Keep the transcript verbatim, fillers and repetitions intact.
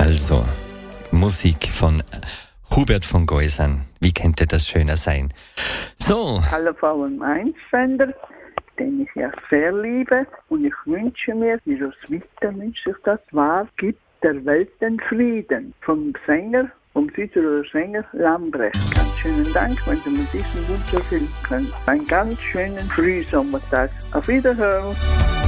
Also, Musik von Hubert von Geusern. Wie könnte das schöner sein? So. Hallo V M eins Sender, den ich ja sehr liebe. Und ich wünsche mir, wie das Wetter wünscht sich das wahr, gibt der Welt den Frieden. Vom Sänger, vom Südtiroler Sänger Lambrecht. Ganz schönen Dank, wenn Sie mir diesen Wunsch erfüllen können. Einen ganz schönen Frühsommertag. Auf Wiederhören.